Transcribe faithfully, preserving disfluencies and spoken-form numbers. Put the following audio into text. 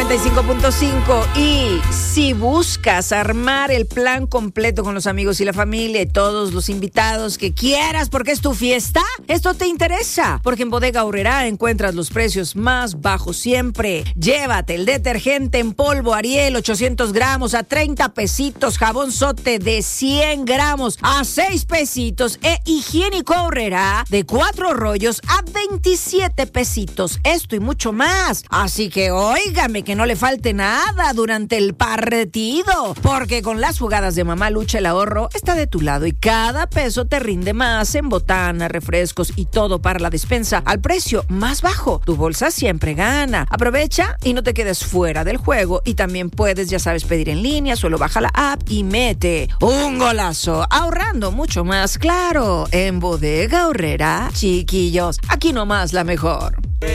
noventa y cinco punto cinco. Y si buscas armar el plan completo con los amigos y la familia y todos los invitados que quieras porque es tu fiesta, esto te interesa, porque en Bodega Aurrerá encuentras los precios más bajos siempre. Llévate el detergente en polvo Ariel ochocientos gramos a treinta pesitos, jabón Sote de cien gramos a seis pesitos e higiénico Aurrerá de cuatro rollos a veintisiete pesitos. Esto y mucho más. Así que óigame que no le falte nada durante el partido, porque con las jugadas de Mamá Lucha el ahorro está de tu lado y cada peso te rinde más en botana, refrescos y todo para la despensa al precio más bajo. Tu bolsa siempre gana. Aprovecha y no te quedes fuera del juego, y también puedes, ya sabes, pedir en línea. Solo baja la app y mete un golazo, ahorrando mucho más, claro, en Bodega Aurrerá. Chiquillos, aquí nomás la mejor.